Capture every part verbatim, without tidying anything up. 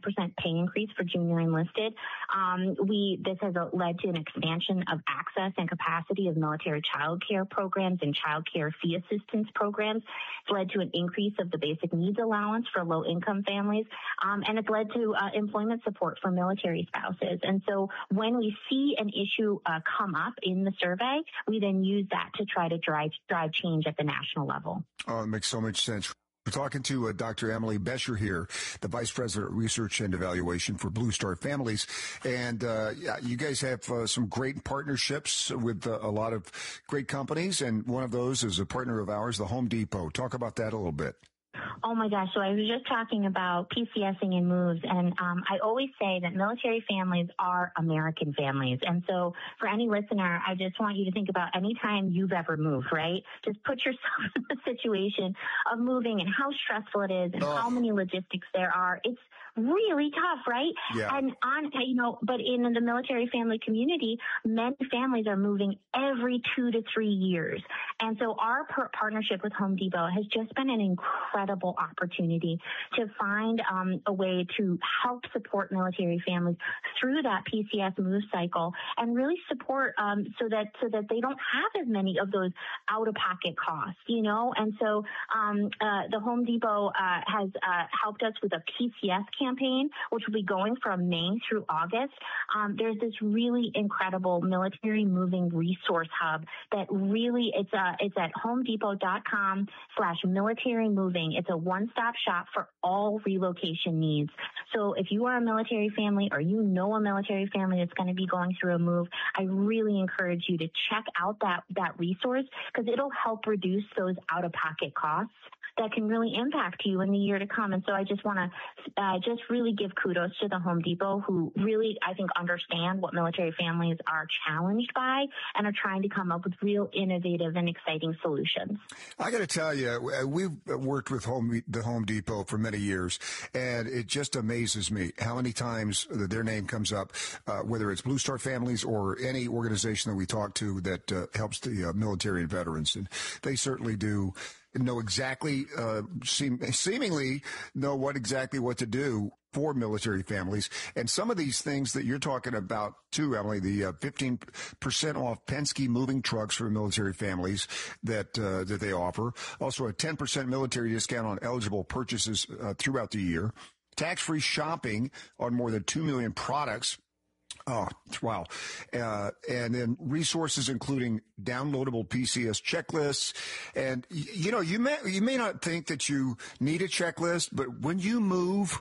percent pay increase for junior enlisted. Um, we this has led to an expansion of access and capacity of military child care programs and child care fee assistance programs. It's led to an increase of the basic needs allowance for low-income families, um, and it's led to uh, employment support for military spouses. And so when we see an issue uh, come up in the survey, we then use that to try to drive drive change at the national level. Oh, it makes so much sense. We're talking to uh, Doctor Emily Bescher here, the Vice President of Research and Evaluation for Blue Star Families. And uh, yeah, you guys have uh, some great partnerships with uh, a lot of great companies, and one of those is a partner of ours, the Home Depot. Talk about that a little bit. Oh my gosh. So I was just talking about PCSing and moves. And um, I always say that military families are American families. And so for any listener, I just want you to think about any time you've ever moved, right? Just put yourself in the situation of moving and how stressful it is and oh. how many logistics there are. It's really tough, right? Yeah. And on, you know, but in the military family community, many families are moving every two to three years. And so our per- partnership with Home Depot has just been an incredible opportunity to find um, a way to help support military families through that P C S move cycle and really support um, so that so that they don't have as many of those out-of-pocket costs, you know. And so um, uh, the Home Depot uh, has uh, helped us with a P C S campaign, which will be going from May through August. Um, there's this really incredible military moving resource hub that really it's uh, it's at homedepot.com slash military moving. It's a one-stop shop for all relocation needs. So if you are a military family or you know a military family that's going to be going through a move, I really encourage you to check out that, that resource because it'll help reduce those out-of-pocket costs that can really impact you in the year to come. And so I just want to uh, just really give kudos to the Home Depot, who really, I think, understand what military families are challenged by and are trying to come up with real innovative and exciting solutions. I got to tell you, we've worked with Home, the Home Depot for many years, and it just amazes me how many times their name comes up, uh, whether it's Blue Star Families or any organization that we talk to that uh, helps the uh, military and veterans. And they certainly do know exactly, uh, seem, seemingly know what exactly what to do for military families. And some of these things that you're talking about too, Emily, the uh, fifteen percent off Penske moving trucks for military families that, uh, that they offer. Also a ten percent military discount on eligible purchases uh, throughout the year. Tax-free shopping on more than two million products. Oh, wow. Uh, and then resources including downloadable P C S checklists. And, you know, you may, you may not think that you need a checklist, but when you move,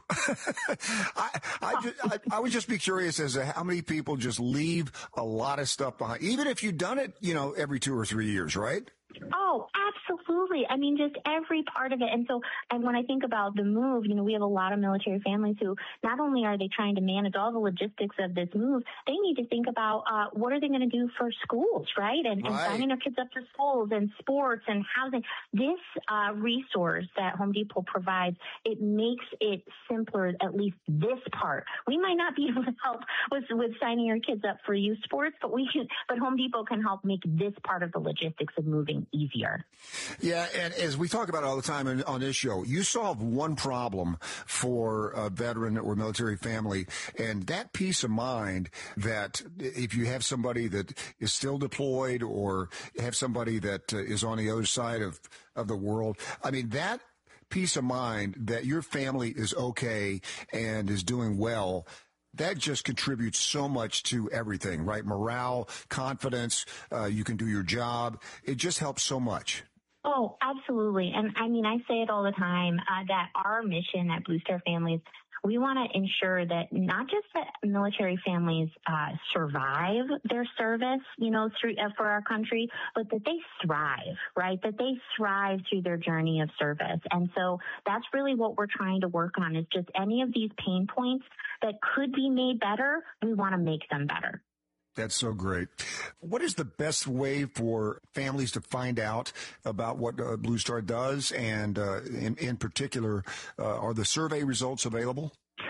I, I, just, I, I would just be curious as to how many people just leave a lot of stuff behind, even if you've done it, you know, every two or three years, right? Oh, absolutely. I mean, just every part of it. And so, and when I think about the move, you know, we have a lot of military families who not only are they trying to manage all the logistics of this move, they need to think about uh, what are they going to do for schools, right? And, and right. signing their kids up for schools and sports and housing. This uh, resource that Home Depot provides, it makes it simpler, at least this part. We might not be able to help with, with signing your kids up for youth sports, but we can, but Home Depot can help make this part of the logistics of moving easier. Yeah, and as we talk about all the time on this show, you solve one problem for a veteran or military family, and that peace of mind that if you have somebody that is still deployed or have somebody that uh, is on the other side of, of the world, I mean, that peace of mind that your family is okay and is doing well, that just contributes so much to everything, right? Morale, confidence, uh, you can do your job. It just helps so much. Oh, absolutely. And I mean, I say it all the time, uh, that our mission at Blue Star Families, we want to ensure that not just that military families uh, survive their service, you know, through uh, for our country, but that they thrive, right? That they thrive through their journey of service. And so that's really what we're trying to work on is just any of these pain points that could be made better, we want to make them better. That's so great. What is the best way for families to find out about what uh, Blue Star does? And uh, in, in particular, uh, are the survey results available? So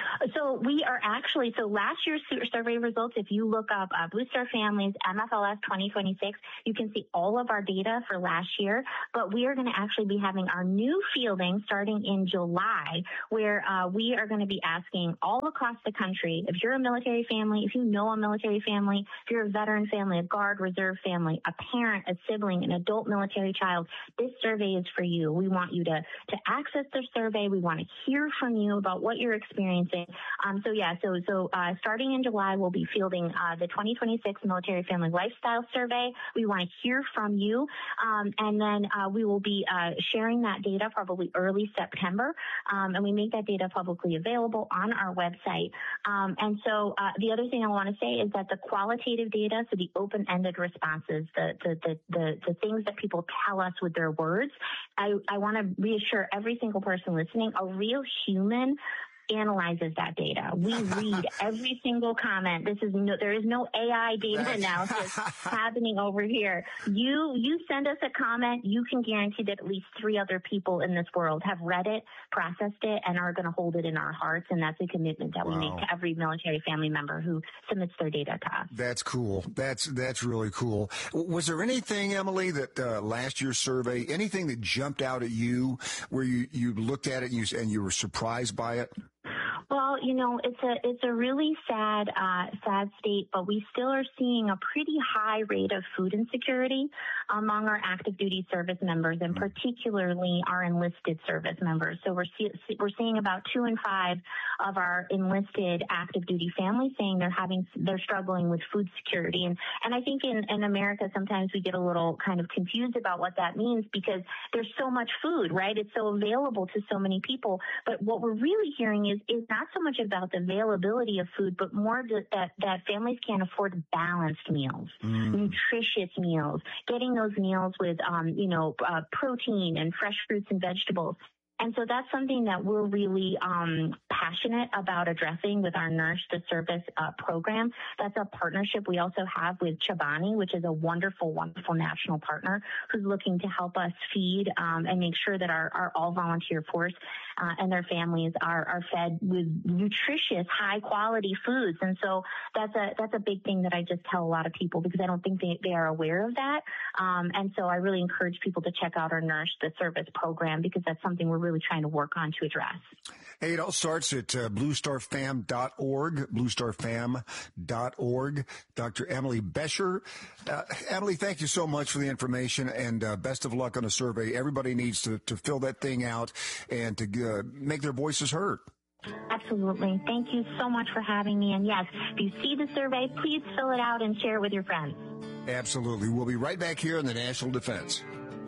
So we are actually, so last year's survey results, if you look up uh, Blue Star Families M F L S twenty twenty-six, you can see all of our data for last year. But we are going to actually be having our new fielding starting in July, where uh, we are going to be asking all across the country, if you're a military family, if you know a military family, if you're a veteran family, a Guard Reserve family, a parent, a sibling, an adult military child, this survey is for you. We want you to, to access the survey. We want to hear from you about what you're experiencing. Um, so yeah, so so uh, starting in July, we'll be fielding uh, the twenty twenty-six Military Family Lifestyle Survey. We want to hear from you, um, and then uh, we will be uh, sharing that data probably early September, um, and we make that data publicly available on our website. Um, and so uh, the other thing I want to say is that the qualitative data, so the open-ended responses, the the the the, the things that people tell us with their words, I, I want to reassure every single person listening, a real human analyzes that data. We read every single comment. This is no, there is no A I data analysis happening over here. You, you send us a comment, you can guarantee that at least three other people in this world have read it, processed it, and are going to hold it in our hearts. And that's a commitment that wow. we make to every military family member who submits their data to us. That's cool. That's, that's really cool. Was there anything, Emily, that uh, last year's survey, anything that jumped out at you where you, you looked at it and you, and you were surprised by it? Well, you know, it's a it's a really sad uh, sad state, but we still are seeing a pretty high rate of food insecurity among our active duty service members, and particularly our enlisted service members. So we're see, we're seeing about two in five of our enlisted active duty families saying they're having they're struggling with food security, and and I think in in America sometimes we get a little kind of confused about what that means because there's so much food, right? It's so available to so many people, but what we're really hearing is is not so much about the availability of food, but more that, that families can't afford balanced meals, mm. nutritious meals, getting those meals with, um, you know, uh, protein and fresh fruits and vegetables. And so that's something that we're really um, passionate about addressing with our Nourish the Service uh, program. That's a partnership we also have with Chobani, which is a wonderful, wonderful national partner who's looking to help us feed um, and make sure that our, our all-volunteer force uh, and their families are, are fed with nutritious, high-quality foods. And so that's a that's a big thing that I just tell a lot of people because I don't think they, they are aware of that. Um, and so I really encourage people to check out our Nourish the Service program because that's something we're really trying to work on to address. Hey, it all starts at uh, blue star fam dot org, blue star fam dot org. Doctor Emily Bescher. Uh, Emily, thank you so much for the information and uh, best of luck on the survey. Everybody needs to, to fill that thing out and to uh, make their voices heard. Absolutely. Thank you so much for having me. And yes, if you see the survey, please fill it out and share it with your friends. Absolutely. We'll be right back here in the National Defense.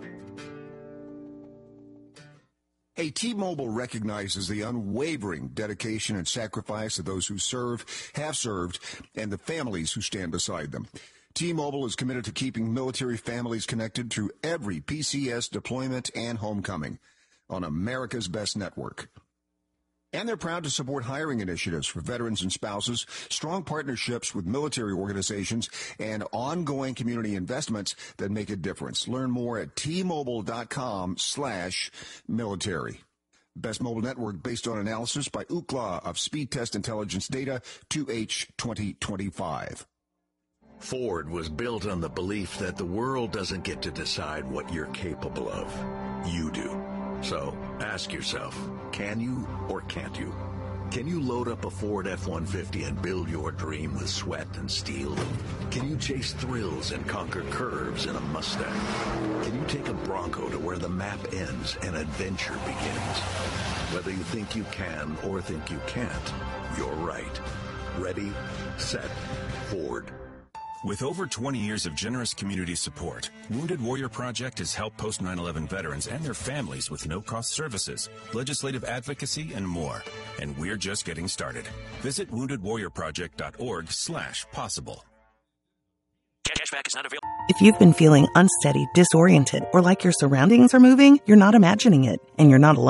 Hey, T-Mobile recognizes the unwavering dedication and sacrifice of those who serve, have served, and the families who stand beside them. T-Mobile is committed to keeping military families connected through every P C S deployment and homecoming on America's best network. And they're proud to support hiring initiatives for veterans and spouses, strong partnerships with military organizations, and ongoing community investments that make a difference. Learn more at T-Mobile.com slash military. Best mobile network based on analysis by Ookla of Speed Test Intelligence Data two H twenty twenty-five. Ford was built on the belief that the world doesn't get to decide what you're capable of. You do. So ask yourself, can you or can't you? Can you load up a Ford F one fifty and build your dream with sweat and steel? Can you chase thrills and conquer curves in a Mustang? Can you take a Bronco to where the map ends and adventure begins? Whether you think you can or think you can't, you're right. Ready, set, Ford. With over twenty years of generous community support, Wounded Warrior Project has helped post nine eleven veterans and their families with no-cost services, legislative advocacy, and more. And we're just getting started. Visit wounded warrior project dot org slash possible. Cashback is not available. If you've been feeling unsteady, disoriented, or like your surroundings are moving, you're not imagining it, and you're not alone.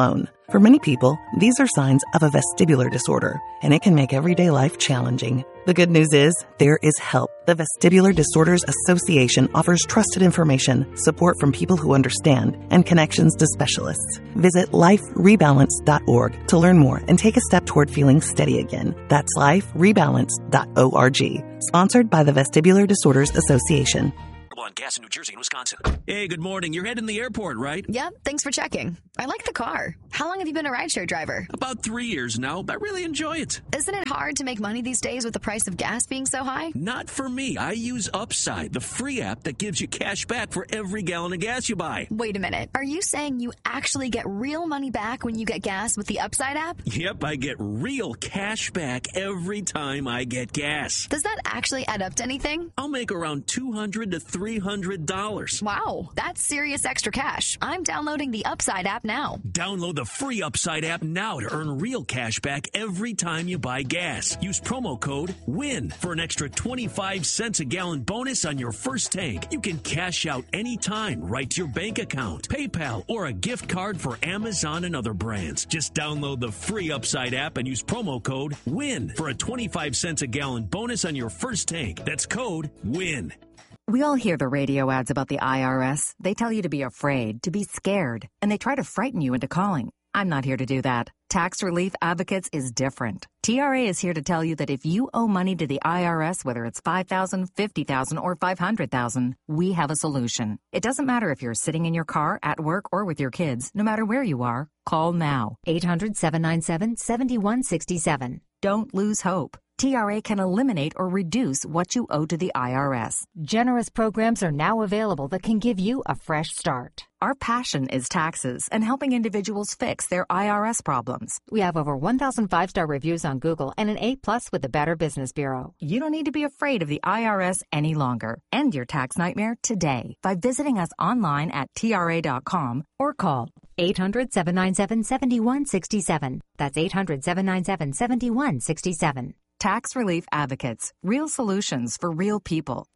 For many people, these are signs of a vestibular disorder, and it can make everyday life challenging. The good news is there is help. The Vestibular Disorders Association offers trusted information, support from people who understand, and connections to specialists. Visit life rebalance dot org to learn more and take a step toward feeling steady again. That's life rebalance dot org. Sponsored by the Vestibular Disorders Association. On gas in New Jersey and Wisconsin. Hey, good morning. You're heading to the airport, right? Yep, thanks for checking. I like the car. How long have you been a rideshare driver? About three years now, but I really enjoy it. Isn't it hard to make money these days with the price of gas being so high? Not for me. I use Upside, the free app that gives you cash back for every gallon of gas you buy. Wait a minute. Are you saying you actually get real money back when you get gas with the Upside app? Yep, I get real cash back every time I get gas. Does that actually add up to anything? I'll make around two hundred to three hundred dollars. Wow, that's serious extra cash. I'm downloading the Upside app now. Download the free Upside app now to earn real cash back every time you buy gas. Use promo code WIN for an extra twenty-five cents a gallon bonus on your first tank. You can cash out anytime right to your bank account, PayPal, or a gift card for Amazon and other brands. Just download the free Upside app and use promo code WIN for a twenty-five cents a gallon bonus on your first tank. That's code WIN. We all hear the radio ads about the I R S. They tell you to be afraid, to be scared, and they try to frighten you into calling. I'm not here to do that. Tax Relief Advocates is different. T R A is here to tell you that if you owe money to the I R S, whether it's five thousand dollars, fifty thousand dollars, or five hundred thousand dollars, we have a solution. It doesn't matter if you're sitting in your car, at work, or with your kids. No matter where you are, call now. eight hundred, seven nine seven, seven one six seven. Don't lose hope. T R A can eliminate or reduce what you owe to the I R S. Generous programs are now available that can give you a fresh start. Our passion is taxes and helping individuals fix their I R S problems. We have over one thousand five-star reviews on Google and an A plus with the Better Business Bureau. You don't need to be afraid of the I R S any longer. End your tax nightmare today by visiting us online at T R A dot com or call eight hundred, seven nine seven, seven one six seven. That's eight hundred, seven nine seven, seven one six seven. Tax Relief Advocates. Real solutions for real people.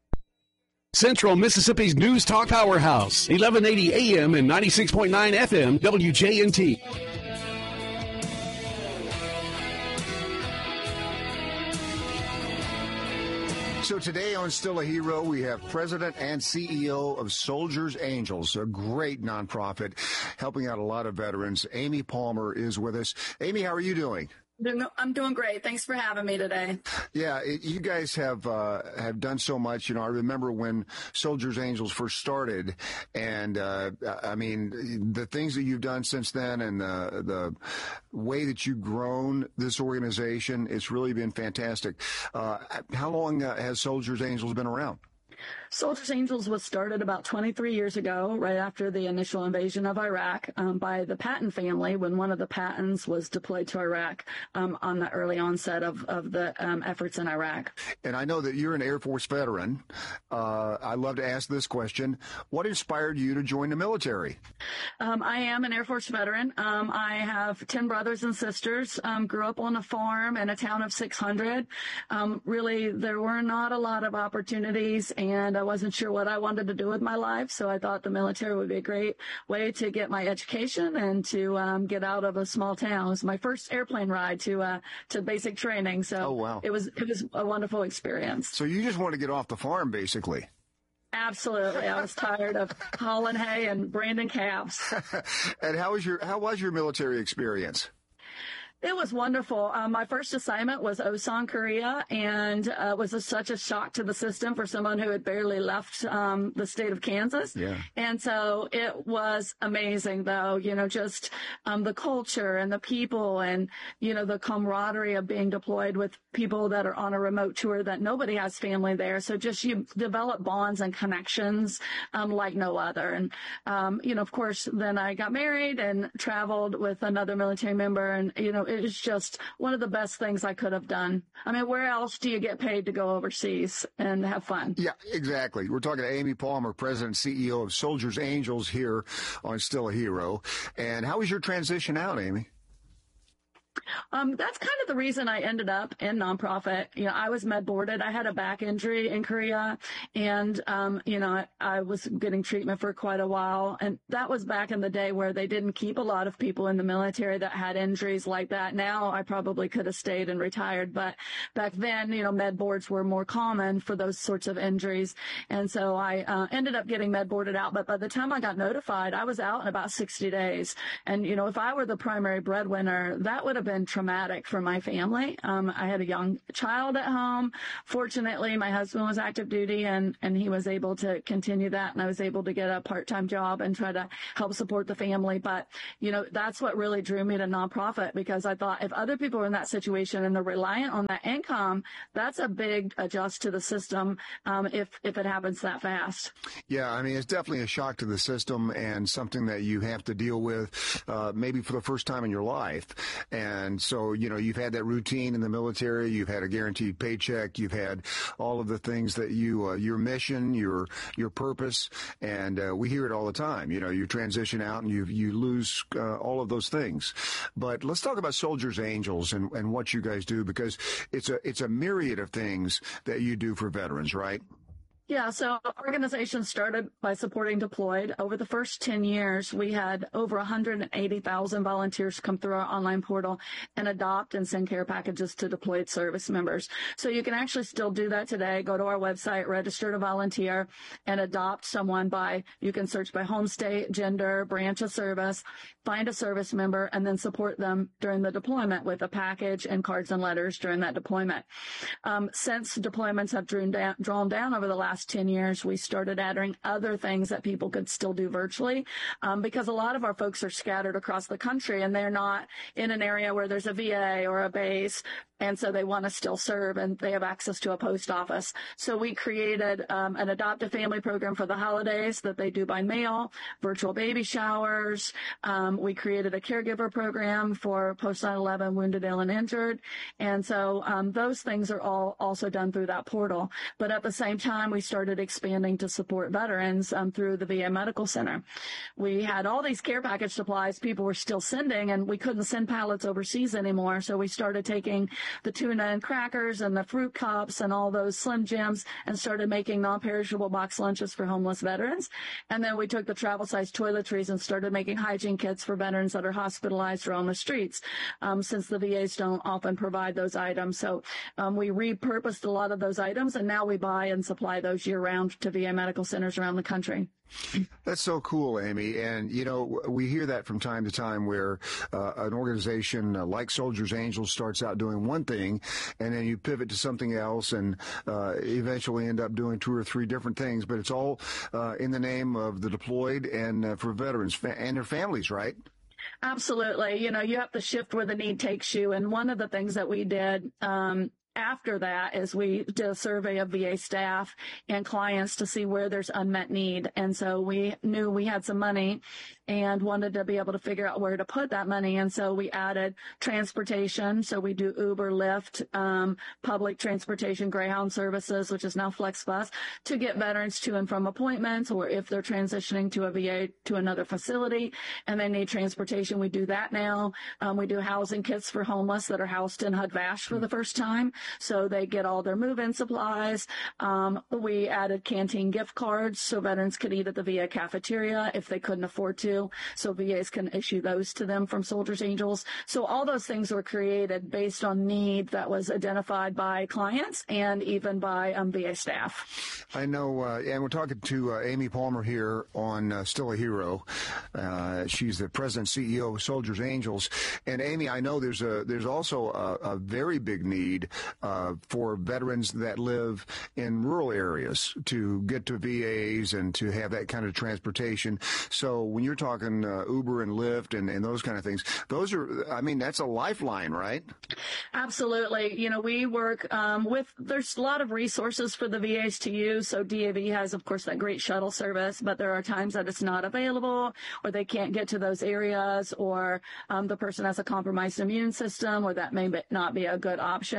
Central Mississippi's News Talk Powerhouse. eleven eighty A M and ninety-six point nine F M W J N T. So today on Still a Hero, we have President and C E O of Soldiers Angels, a great nonprofit helping out a lot of veterans. Amy Palmer is with us. Amy, how are you doing? I'm doing great. Thanks for having me today. Yeah, it, you guys have uh, have done so much. You know, I remember when Soldiers Angels first started, and uh, I mean, the things that you've done since then, and the the way that you've grown this organization, it's really been fantastic. Uh, how long uh, has Soldiers Angels been around? Soldiers Angels was started about twenty-three years ago, right after the initial invasion of Iraq, um, by the Patton family when one of the Pattons was deployed to Iraq um, on the early onset of, of the um, efforts in Iraq. And I know that you're an Air Force veteran. Uh, I love to ask this question. What inspired you to join the military? Um, I am an Air Force veteran. Um, I have ten brothers and sisters, um, grew up on a farm in a town of six hundred. Um, really, there were not a lot of opportunities, and I wasn't sure what I wanted to do with my life, so I thought the military would be a great way to get my education and to um, get out of a small town. It was my first airplane ride to uh, to basic training, so oh, wow. it was it was a wonderful experience. So you just want to get off the farm, basically. Absolutely, I was tired of hauling hay and branding calves. And how was your how was your military experience? It was wonderful. Um, my first assignment was Osan, Korea, and uh, was a, such a shock to the system for someone who had barely left um, the state of Kansas. Yeah. And so it was amazing, though, you know, just um, the culture and the people and, you know, the camaraderie of being deployed with people that are on a remote tour that nobody has family there. So just you develop bonds and connections um, like no other. And, um, you know, of course, then I got married and traveled with another military member, and, you know, it is just one of the best things I could have done. I mean, where else do you get paid to go overseas and have fun? Yeah, exactly. We're talking to Amy Palmer, President and C E O of Soldiers Angels here on Still a Hero. And how was your transition out, Amy? Um, that's kind of the reason I ended up in nonprofit. You know, I was med boarded. I had a back injury in Korea, and um, you know, I, I was getting treatment for quite a while. And that was back in the day where they didn't keep a lot of people in the military that had injuries like that. Now I probably could have stayed and retired, but back then, you know, med boards were more common for those sorts of injuries. And so I uh, ended up getting med boarded out. But by the time I got notified, I was out in about sixty days. And you know, if I were the primary breadwinner, that would have been traumatic for my family. Um, I had a young child at home. Fortunately, my husband was active duty and, and he was able to continue that. And I was able to get a part-time job and try to help support the family. But, you know, that's what really drew me to nonprofit, because I thought if other people are in that situation and they're reliant on that income, that's a big adjust to the system um, if, if it happens that fast. Yeah, I mean, it's definitely a shock to the system and something that you have to deal with uh, maybe for the first time in your life. And And so, you know, you've had that routine in the military, you've had a guaranteed paycheck, you've had all of the things that you, uh, your mission, your, your purpose, and uh, we hear it all the time. You know, you transition out and you, you lose uh, all of those things. But let's talk about Soldiers Angels and, and what you guys do, because it's a, it's a myriad of things that you do for veterans, right? Yeah, so our organization started by supporting deployed. Over the first ten years, we had over one hundred eighty thousand volunteers come through our online portal and adopt and send care packages to deployed service members. So you can actually still do that today. Go to our website, register to volunteer, and adopt someone by, you can search by home state, gender, branch of service, find a service member, and then support them during the deployment with a package and cards and letters during that deployment. Um, since deployments have drawn down, drawn down over the last ten years, we started adding other things that people could still do virtually, um, because a lot of our folks are scattered across the country and they're not in an area where there's a V A or a base. And so they want to still serve and they have access to a post office. So we created um, an adopt a family program for the holidays that they do by mail, virtual baby showers. Um, we created a caregiver program for post nine eleven wounded, ill, and injured. And so um, those things are all also done through that portal. But at the same time, we started expanding to support veterans um, through the V A Medical Center. We had all these care package supplies people were still sending, and we couldn't send pallets overseas anymore. So we started taking the tuna and crackers and the fruit cups and all those Slim Jims and started making non-perishable box lunches for homeless veterans. And then we took the travel-sized toiletries and started making hygiene kits for veterans that are hospitalized or on the streets, um, since the V As don't often provide those items. So um, we repurposed a lot of those items, and now we buy and supply those year-round to V A medical centers around the country. That's so cool, Amy. And, you know, we hear that from time to time where uh, an organization uh, like Soldiers Angels starts out doing one thing, and then you pivot to something else and uh, eventually end up doing two or three different things. But it's all uh, in the name of the deployed and uh, for veterans fa- and their families, right? Absolutely. You know, you have to shift where the need takes you. And one of the things that we did um, after that is we did a survey of V A staff and clients to see where there's unmet need. And so we knew we had some money and wanted to be able to figure out where to put that money. And so we added transportation. So we do Uber, Lyft, um, public transportation, Greyhound services, which is now FlexBus, to get veterans to and from appointments, or if they're transitioning to a V A to another facility and they need transportation, we do that now. Um, we do housing kits for homeless that are housed in H U D VASH for the first time, so they get all their move-in supplies. Um, we added canteen gift cards so veterans could eat at the V A cafeteria if they couldn't afford to. So V As can issue those to them from Soldiers Angels. So all those things were created based on need that was identified by clients and even by um, V A staff. I know, uh, and we're talking to uh, Amy Palmer here on uh, Still a Hero. Uh, she's the president and C E O of Soldiers Angels. And Amy, I know there's a there's also a, a very big need uh, for veterans that live in rural areas to get to V As and to have that kind of transportation. So when you're talking talking uh, Uber and Lyft and, and those kind of things, those are, I mean, that's a lifeline, right? Absolutely. You know, we work um, with, there's a lot of resources for the V As to use. So D A V has, of course, that great shuttle service, but there are times that it's not available or they can't get to those areas, or um, the person has a compromised immune system, or that may not be a good option.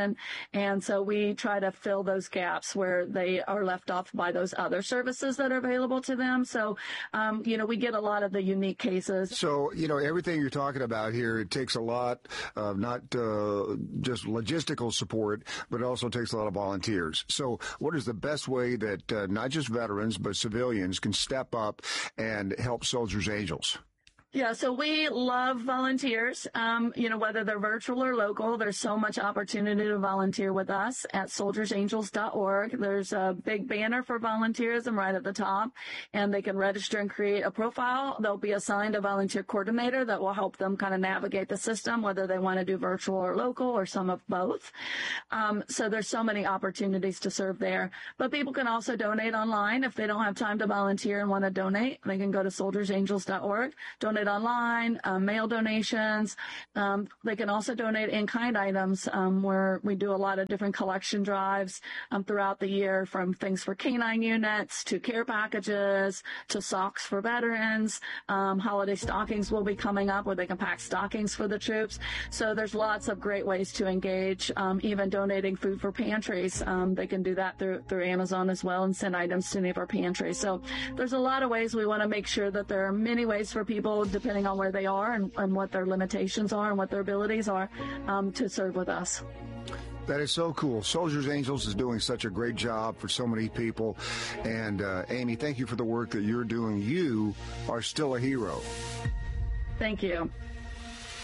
And so we try to fill those gaps where they are left off by those other services that are available to them. So, um, you know, we get a lot of the unique cases. So, you know, everything you're talking about here, it takes a lot of not uh, just logistical support, but it also takes a lot of volunteers. So what is the best way that uh, not just veterans, but civilians can step up and help Soldiers Angels? Yeah, so we love volunteers, um, you know, whether they're virtual or local. There's so much opportunity to volunteer with us at soldiers angels dot org. There's a big banner for volunteerism right at the top, and they can register and create a profile. They'll be assigned a volunteer coordinator that will help them kind of navigate the system, whether they want to do virtual or local or some of both. Um, so there's so many opportunities to serve there. But people can also donate online. If they don't have time to volunteer and want to donate, they can go to soldiers angels dot org, donate online, um, mail donations. Um, they can also donate in-kind items, um, where we do a lot of different collection drives um, throughout the year, from things for canine units to care packages to socks for veterans. Um, holiday stockings will be coming up where they can pack stockings for the troops. So there's lots of great ways to engage, um, even donating food for pantries. Um, they can do that through, through Amazon as well and send items to any of our pantries. So there's a lot of ways. We want to make sure that there are many ways for people, depending on where they are and, and what their limitations are and what their abilities are, um, to serve with us. That is so cool. Soldiers Angels is doing such a great job for so many people. And uh, Amy, thank you for the work that you're doing. You are still a hero. Thank you.